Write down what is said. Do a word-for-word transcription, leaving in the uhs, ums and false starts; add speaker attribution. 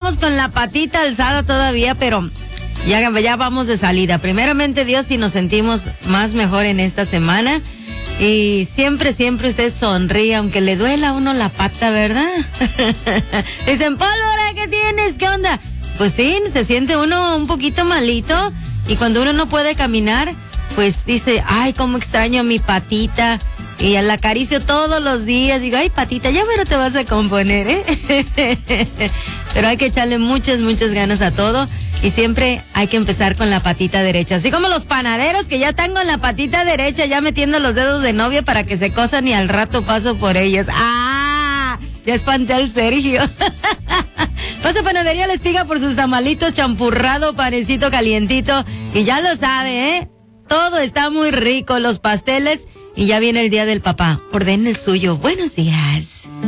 Speaker 1: andamos con la patita alzada todavía, pero ya, ya vamos de salida. Primeramente Dios, si nos sentimos más mejor en esta semana. Y siempre, siempre usted sonríe, aunque le duela a uno la pata, ¿verdad? Dicen, Pólvora, ¿qué tienes? ¿Qué onda? Pues sí, se siente uno un poquito malito. Y cuando uno no puede caminar, pues dice, ay, cómo extraño mi patita. Y la acaricio todos los días. Digo, ay, patita, ya pero te vas a componer, ¿eh? Pero hay que echarle muchas, muchas ganas a todo. Y siempre hay que empezar con la patita derecha. Así como los panaderos que ya están con la patita derecha, ya metiendo los dedos de novia para que se cosan y al rato paso por ellos. ¡Ah! Ya espanté al Sergio. Pasa Panadería La Espiga por sus tamalitos, champurrado, panecito calientito. Y ya lo sabe, ¿eh? Todo está muy rico, los pasteles. Y ya viene el día del papá. Ordene el suyo. Buenos días.